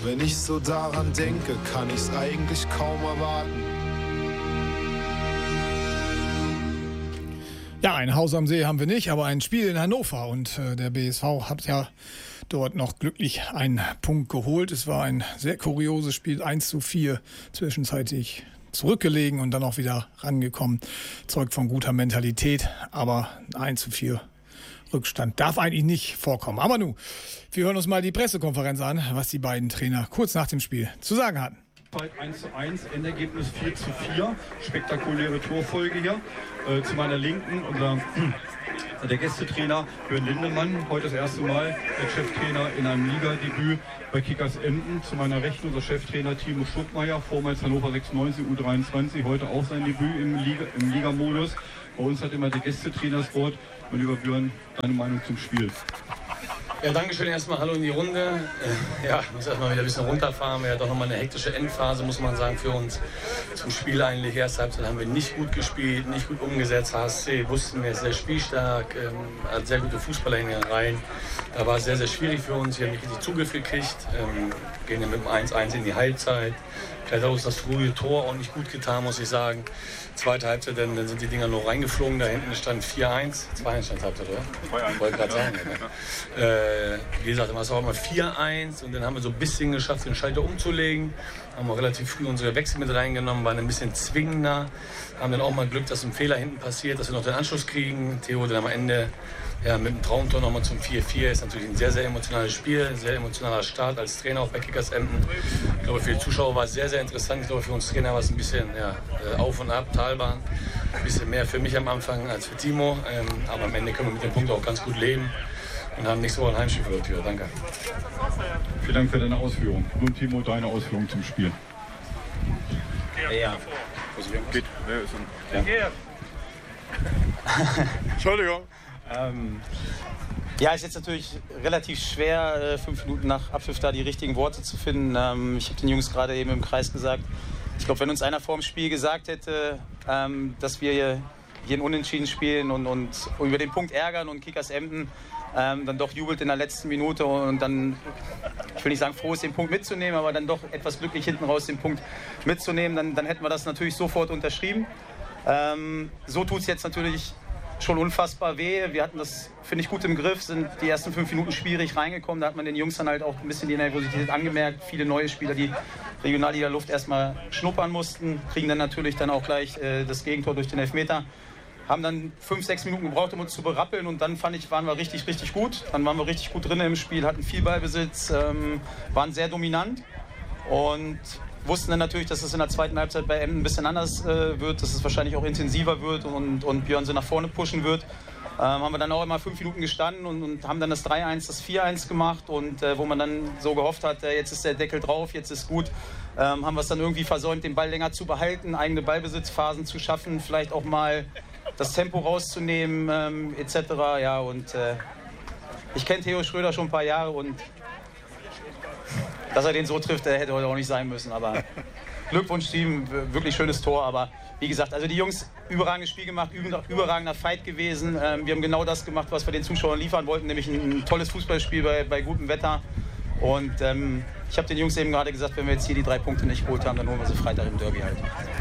Wenn ich so daran denke, kann ich's eigentlich kaum erwarten. Ja, ein Haus am See haben wir nicht, aber ein Spiel in Hannover. Und der BSV hat ja dort noch glücklich einen Punkt geholt. Es war ein sehr kurioses Spiel, 1:4, zwischenzeitlich zurückgelegen und dann auch wieder rangekommen. Zeugt von guter Mentalität, aber 1:4 Rückstand darf eigentlich nicht vorkommen. Aber nun, wir hören uns mal die Pressekonferenz an, was die beiden Trainer kurz nach dem Spiel zu sagen hatten. 1:1, Endergebnis 4:4, spektakuläre Torfolge hier. Zu meiner Linken der Gästetrainer Björn Lindemann, heute das erste Mal der Cheftrainer in einem Ligadebüt bei Kickers Emden. Zu meiner Rechten unser Cheftrainer Timo Stuckmeier, vormals Hannover 96 U23, heute auch sein Debüt im Ligamodus. Bei uns hat immer der Gästetrainer das Wort. Und lieber Björn, deine Meinung zum Spiel? Ja, danke schön erstmal. Hallo in die Runde. Ich muss erstmal wieder ein bisschen runterfahren. Wir hatten doch nochmal eine hektische Endphase, muss man sagen, für uns. Zum Spiel eigentlich. Erste Halbzeit haben wir nicht gut gespielt, nicht gut umgesetzt. HSC wussten wir, ist sehr spielstark, hat sehr gute Fußballer in den Reihen. Da war es sehr, sehr schwierig für uns. Wir haben nicht richtig Zugriff gekriegt. Gehen dann mit dem 1:1 in die Halbzeit. Vielleicht hat uns das frühe Tor auch nicht gut getan, muss ich sagen. Zweite Halbzeit, dann sind die Dinger noch reingeflogen. Da hinten stand 4:1. 2:1 stand Halbzeit, oder? Ich wollte gerade sagen. Wie gesagt, dann war es auch mal 4:1 und dann haben wir so ein bisschen geschafft, den Schalter umzulegen. Haben wir relativ früh unsere Wechsel mit reingenommen, waren ein bisschen zwingender. Haben dann auch mal Glück, dass ein Fehler hinten passiert, dass wir noch den Anschluss kriegen. Theo dann am Ende mit dem Traumtor nochmal zum 4:4. Ist natürlich ein sehr, sehr emotionales Spiel, ein sehr emotionaler Start als Trainer auch bei Kickers Emden. Ich glaube, für die Zuschauer war es sehr, sehr interessant. Ich glaube, für uns Trainer war es ein bisschen auf und ab, Talbahn. Ein bisschen mehr für mich am Anfang als für Timo. Aber am Ende können wir mit dem Punkt auch ganz gut leben und haben nächste Woche ein Heimspiel für Tür. Danke. Vielen Dank für deine Ausführung. Nun, Timo, deine Ausführung zum Spiel. Ja. Geht. Ja. Entschuldigung. Ist jetzt natürlich relativ schwer, 5 Minuten nach Abpfiff da die richtigen Worte zu finden. Ich habe den Jungs gerade eben im Kreis gesagt, ich glaube, wenn uns einer vor dem Spiel gesagt hätte, dass wir hier ein Unentschieden spielen und über den Punkt ärgern und Kickers Emden dann doch jubelt in der letzten Minute und dann, ich will nicht sagen froh ist, den Punkt mitzunehmen, aber dann doch etwas glücklich hinten raus den Punkt mitzunehmen, dann hätten wir das natürlich sofort unterschrieben. So tut es jetzt natürlich schon unfassbar weh. Wir hatten das, finde ich, gut im Griff, sind die ersten 5 Minuten schwierig reingekommen. Da hat man den Jungs dann halt auch ein bisschen die Nervosität angemerkt. Viele neue Spieler, die Regionalliga-Luft erstmal schnuppern mussten, kriegen dann natürlich dann auch gleich das Gegentor durch den Elfmeter. Haben dann 5, 6 Minuten gebraucht, um uns zu berappeln und dann fand ich, waren wir richtig, richtig gut. Dann waren wir richtig gut drin im Spiel, hatten viel Ballbesitz, waren sehr dominant und wussten dann natürlich, dass es in der zweiten Halbzeit bei Emden ein bisschen anders wird, dass es wahrscheinlich auch intensiver wird und Björn sie nach vorne pushen wird. Haben wir dann auch immer 5 Minuten gestanden und haben dann das 3:1, das 4:1 gemacht und wo man dann so gehofft hat, jetzt ist der Deckel drauf, jetzt ist gut, haben wir es dann irgendwie versäumt, den Ball länger zu behalten, eigene Ballbesitzphasen zu schaffen, vielleicht auch mal das Tempo rauszunehmen, etc. Ja, und ich kenne Theo Schröder schon ein paar Jahre und dass er den so trifft, hätte heute auch nicht sein müssen. Aber Glückwunsch Team, wirklich schönes Tor. Aber wie gesagt, also die Jungs, überragendes Spiel gemacht, überragender Fight gewesen. Wir haben genau das gemacht, was wir den Zuschauern liefern wollten, nämlich ein tolles Fußballspiel bei gutem Wetter. Und ich habe den Jungs eben gerade gesagt, wenn wir jetzt hier die 3 Punkte nicht geholt haben, dann holen wir sie Freitag im Derby halt.